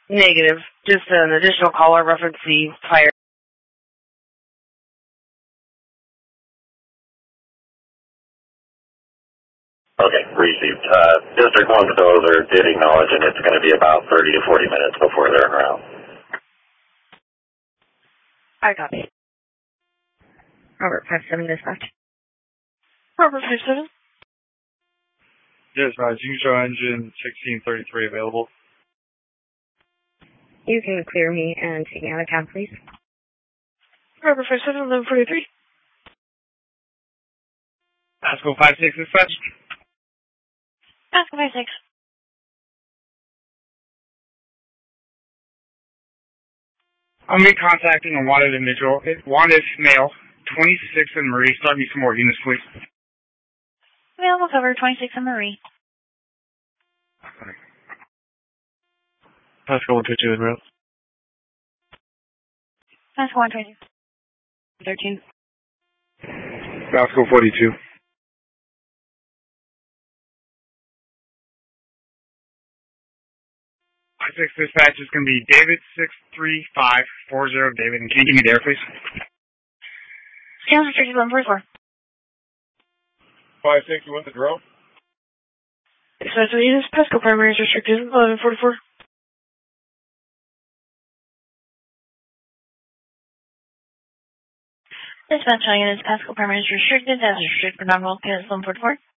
Negative. Just an additional caller reference the fire. Okay, received. District 1 builder did acknowledge, and it's going to be about 30 to 40 minutes before they're around. I copy. Robert 57 dispatch. Robert 57. Dispatch, you can show engine 1633 available. You can clear me and take me out of town, please. Robert 57, 1143. Pascal 56 dispatch. Pascal 56. I'm going to be contacting a wanted individual. Wanted male, 26 in Marie. Start me some more units, please. Available cover, 26 in Marie. Pascal 122 in route. Pascal 122. 13. Pascal 42. 56 dispatch is going to be David 63540. David, and can you give me there, please? Sounds restricted 1144. 56, you want the drone? Dispatch of the units, Pascal primary is restricted 1144. Dispatch of units, Pascal primary is restricted, as restricted for non-roll, units 1144.